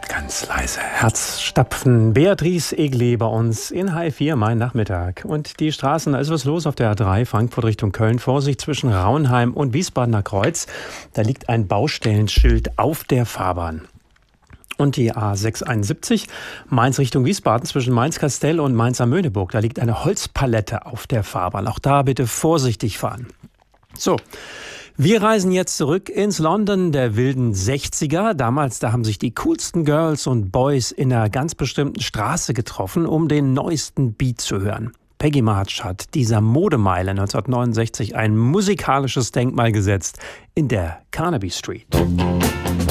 Ganz leise Herzstapfen. Beatrice Egli bei uns in H4, mein Nachmittag. Und die Straßen, da ist was los auf der A3, Frankfurt Richtung Köln. Vorsicht zwischen Raunheim und Wiesbadener Kreuz. Da liegt ein Baustellenschild auf der Fahrbahn. Und die A671, Mainz Richtung Wiesbaden, zwischen Mainz-Kastell und Mainz-Amöneburg. Da liegt eine Holzpalette auf der Fahrbahn. Auch da bitte vorsichtig fahren. So. Wir reisen jetzt zurück ins London der wilden 60er. Damals, da haben sich die coolsten Girls und Boys in einer ganz bestimmten Straße getroffen, um den neuesten Beat zu hören. Peggy March hat dieser Modemeile 1969 ein musikalisches Denkmal gesetzt in der Carnaby Street.